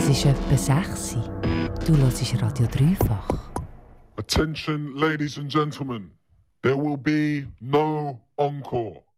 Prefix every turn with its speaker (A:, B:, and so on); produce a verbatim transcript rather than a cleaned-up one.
A: Es ist etwa sechs. Du hörst Radio Dreifach.
B: Attention, ladies and gentlemen. There will be no encore.